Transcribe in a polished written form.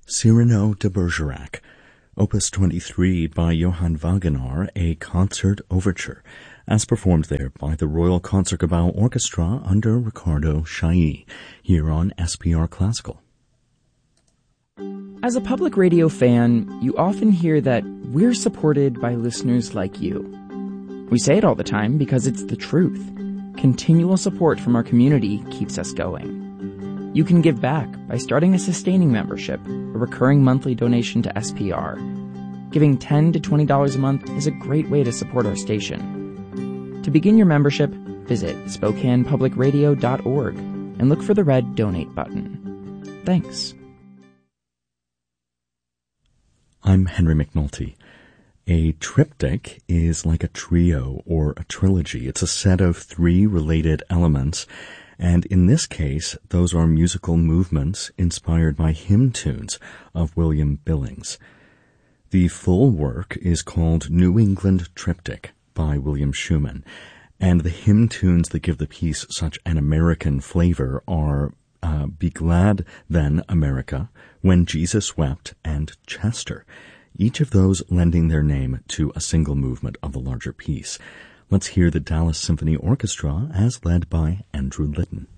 Cyrano de Bergerac, Opus 23 by Johann Wagenaar, a concert overture, as performed there by the Royal Concertgebouw Orchestra under Ricardo Chailly, here on SPR Classical. As a public radio fan, you often hear that we're supported by listeners like you. We say it all the time because it's the truth. Continual support from our community keeps us going. You can give back by starting a sustaining membership, a recurring monthly donation to SPR. Giving $10 to $20 a month is a great way to support our station. To begin your membership, visit SpokanePublicRadio.org and look for the red Donate button. Thanks. I'm Henry McNulty. A triptych is like a trio or a trilogy. It's a set of three related elements, and in this case, those are musical movements inspired by hymn tunes of William Billings. The full work is called New England Triptych by William Schumann, and the hymn tunes that give the piece such an American flavor are Be Glad Then, America, When Jesus Wept, and Chester, each of those lending their name to a single movement of the larger piece. Let's hear the Dallas Symphony Orchestra as led by Andrew Litton.